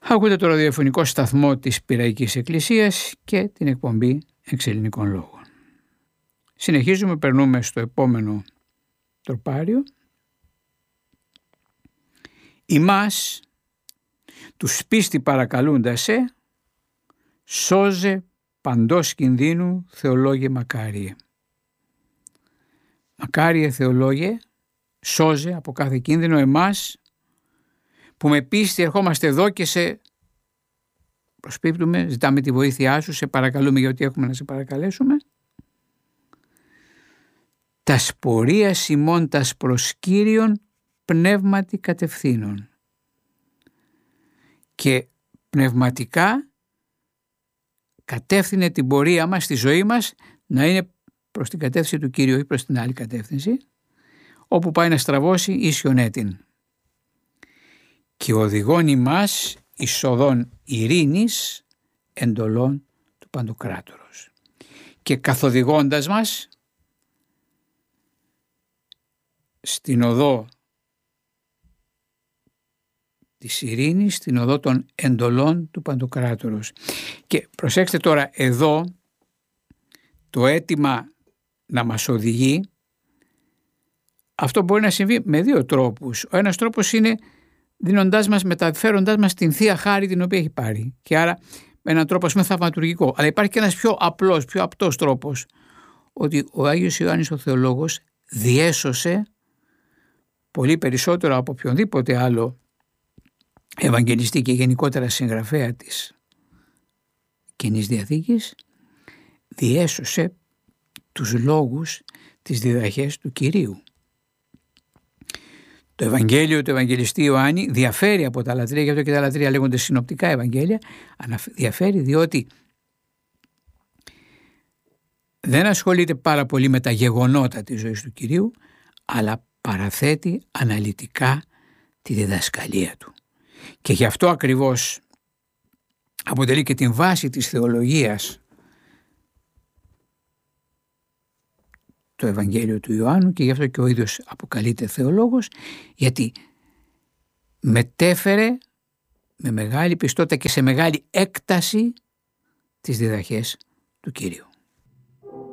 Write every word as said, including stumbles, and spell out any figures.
Ακούτε το ραδιοφωνικό σταθμό της Πειραϊκής Εκκλησίας και την εκπομπή Εξελληνικών Λόγων. Συνεχίζουμε, περνούμε στο επόμενο τροπάριο. Ημάς, τους πίστη παρακαλούντα σε, σώζε παντός κινδύνου Θεολόγε μακάριε. Μακάριε Θεολόγε, σώζε από κάθε κίνδυνο εμάς που με πίστη ερχόμαστε εδώ και σε προσπίπτουμε, ζητάμε τη βοήθειά σου, σε παρακαλούμε για ό,τι έχουμε να σε παρακαλέσουμε. Τας πορείας ημών τας προς Κύριον πνεύματι κατευθύνων. Και πνευματικά κατεύθυνε την πορεία μας, τη ζωή μας, να είναι προς την κατεύθυνση του Κύριου ή προς την άλλη κατεύθυνση, όπου πάει να στραβώσει ίσιον έτην. Και οδηγών ημάς εις οδόν ειρήνης εντολών του Παντοκράτορος. Και καθοδηγώντας μας στην οδό της ειρήνης, στην οδό των εντολών του Παντοκράτορος. Και προσέξτε τώρα, εδώ το αίτημα να μας οδηγεί, αυτό μπορεί να συμβεί με δύο τρόπους. Ο ένας τρόπος είναι δίνοντάς μας, μεταφέροντάς μας την Θεία Χάρη την οποία έχει πάρει. Και άρα με έναν τρόπο, ας πούμε, θαυματουργικό. Αλλά υπάρχει και ένας πιο απλός, πιο απτός τρόπος, ότι ο Άγιος Ιωάννης ο Θεολόγος διέσωσε πολύ περισσότερο από οποιονδήποτε άλλο Ευαγγελιστή και γενικότερα συγγραφέα της Καινής Διαθήκης, διέσωσε τους λόγους, τις διδαχές του Κυρίου. Το Ευαγγέλιο του Ευαγγελιστή Ιωάννη διαφέρει από τα άλλα τρία, γι' αυτό και τα άλλα τρία λέγονται συνοπτικά Ευαγγέλια, διαφέρει διότι δεν ασχολείται πάρα πολύ με τα γεγονότα της ζωής του Κυρίου, αλλά παραθέτει αναλυτικά τη διδασκαλία του. Και γι' αυτό ακριβώς αποτελεί και την βάση της θεολογίας το Ευαγγέλιο του Ιωάννου, και γι' αυτό και ο ίδιος αποκαλείται θεολόγος, γιατί μετέφερε με μεγάλη πιστότητα και σε μεγάλη έκταση τις διδαχές του Κυρίου.